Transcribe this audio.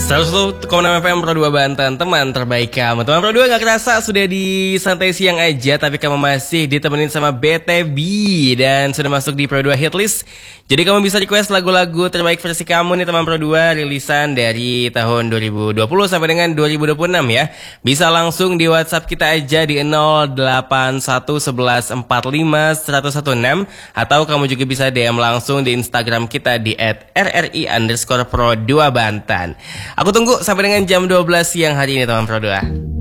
101,6 FM Pro 2 Banten, teman terbaik kamu. Teman Pro 2 gak kerasa sudah di santai siang aja, tapi kamu masih ditemenin sama BTB dan sudah masuk di Pro 2 Hitlist. Jadi kamu bisa request lagu-lagu terbaik versi kamu nih teman Pro 2, rilisan dari tahun 2020 sampai dengan 2026 ya. Bisa langsung di WhatsApp kita aja di 08111451016, atau kamu juga bisa DM langsung di Instagram kita di @rri_pro2banten. Aku tunggu sampai dengan jam 12 siang hari ini teman Pro 2.